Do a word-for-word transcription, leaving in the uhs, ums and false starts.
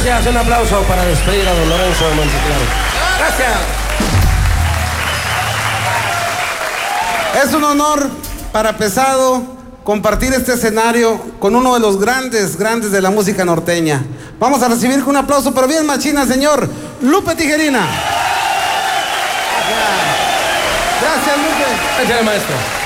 Gracias, un aplauso para despedir a don Lorenzo Monteclaro. Gracias. Es un honor para Pesado compartir este escenario con uno de los grandes, grandes de la música norteña. Vamos a recibir con un aplauso, pero bien machina, señor Lupe Tijerina. Gracias, Lupe. Gracias, maestro.